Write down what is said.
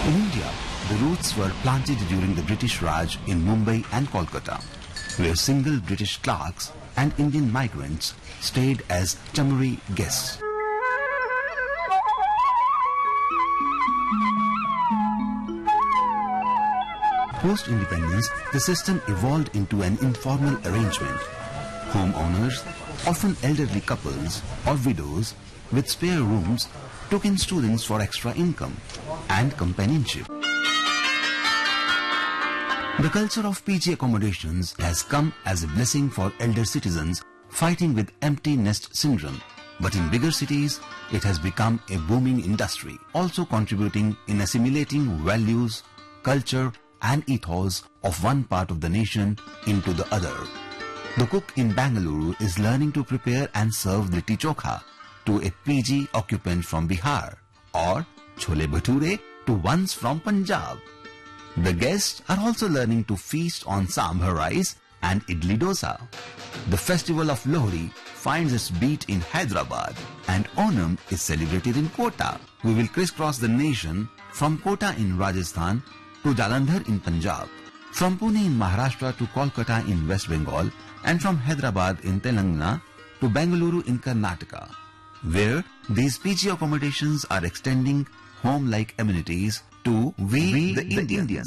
In India, the roots were planted during the British Raj in Mumbai and Kolkata, where single British clerks and Indian migrants stayed as temporary guests. Post-independence, the system evolved into an informal arrangement. Homeowners, often elderly couples or widows with spare rooms, took in students for extra income and companionship. The culture of PG accommodations has come as a blessing for elder citizens fighting with empty nest syndrome. But in bigger cities, it has become a booming industry, also contributing in assimilating values, culture, and ethos of one part of the nation into the other. The cook in Bangalore is learning to prepare and serve litti chokha to a PG occupant from Bihar, or chole bhature to ones from Punjab. The guests are also learning to feast on sambar rice and idli dosa. The festival of Lohri finds its beat in Hyderabad, and Onam is celebrated in Kota. We will crisscross the nation from Kota in Rajasthan to Jalandhar in Punjab, from Pune in Maharashtra to Kolkata in West Bengal, and from Hyderabad in Telangana to Bengaluru in Karnataka, where these PG accommodations are extending home-like amenities to we the Indians.